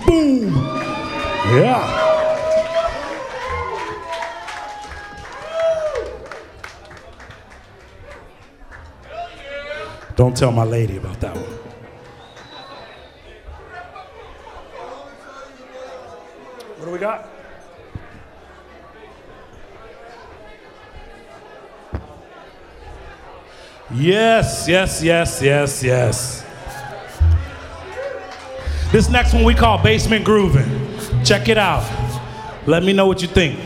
Boom. Yeah. Don't tell my lady about that one. What do we got? Yes, yes, yes, yes, yes. This next one we call Basement Groovin'. Check it out. Let me know what you think.